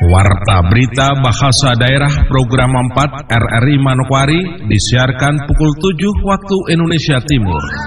Warta Berita Bahasa Daerah Program 4 RRI Manokwari disiarkan pukul 7 waktu Indonesia Timur.